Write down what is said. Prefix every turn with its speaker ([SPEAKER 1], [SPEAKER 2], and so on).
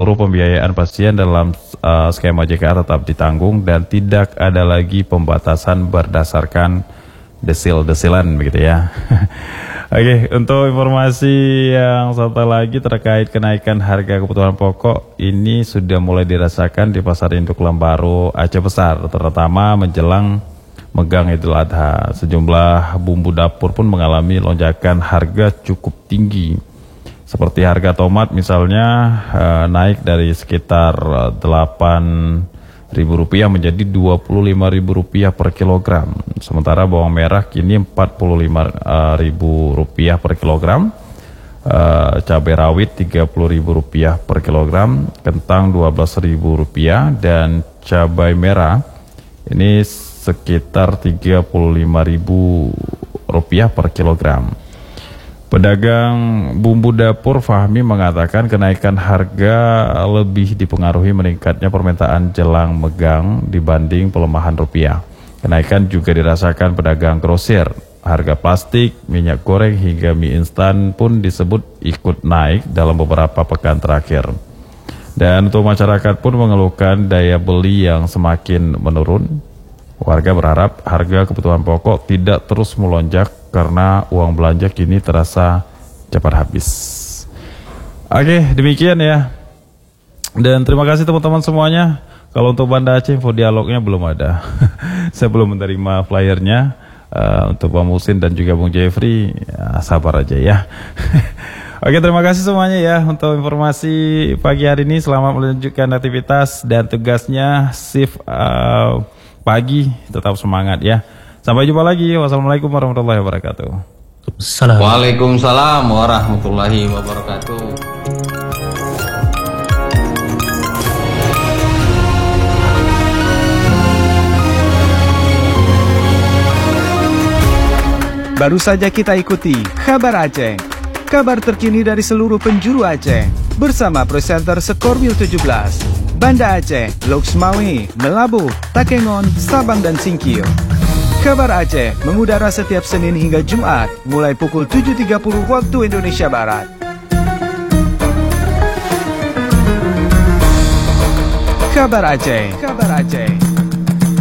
[SPEAKER 1] seluruh pembiayaan pasien dalam skema JKA tetap ditanggung dan tidak ada lagi pembatasan berdasarkan desil-desilan begitu ya. Oke, untuk informasi yang satu lagi terkait kenaikan harga kebutuhan pokok, ini sudah mulai dirasakan di Pasar Induk Lembaru Aceh Besar, terutama menjelang Megang Idul Adha. Sejumlah bumbu dapur pun mengalami lonjakan harga cukup tinggi. Seperti harga tomat misalnya naik dari sekitar Rp8.000 menjadi Rp25.000 per kilogram. Sementara bawang merah kini Rp45.000 per kilogram. Cabai rawit Rp30.000 per kilogram, kentang Rp12.000 dan cabai merah ini sekitar Rp35.000 per kilogram. Pedagang bumbu dapur Fahmi mengatakan kenaikan harga lebih dipengaruhi meningkatnya permintaan jelang Megang dibanding pelemahan rupiah. Kenaikan juga dirasakan pedagang grosir. Harga plastik, minyak goreng hingga mie instan pun disebut ikut naik dalam beberapa pekan terakhir. Dan untuk masyarakat pun mengeluhkan daya beli yang semakin menurun. Warga berharap harga kebutuhan pokok tidak terus melonjak karena uang belanja kini terasa cepat habis. Oke, demikian ya. Dan terima kasih teman-teman semuanya. Kalau untuk Banda Aceh info dialognya belum ada. Saya belum menerima flyernya. Untuk Bang Musin dan juga Bung Jeffrey, ya, sabar aja ya. Oke, terima kasih semuanya ya untuk informasi pagi hari ini. Selamat melanjutkan aktivitas dan tugasnya shift pagi, tetap semangat ya. Sampai jumpa lagi. Wassalamualaikum warahmatullahi wabarakatuh.
[SPEAKER 2] Waalaikumsalam warahmatullahi wabarakatuh.
[SPEAKER 3] Baru saja kita ikuti Kabar Aceh, kabar terkini dari seluruh penjuru Aceh bersama presenter Skorwil 17, Banda Aceh, Loksmawe, Melabu, Takengon, Sabang dan Singkil. Kabar Aceh mengudara setiap Senin hingga Jumat mulai pukul 7.30 waktu Indonesia Barat. Kabar Aceh, kabar Aceh.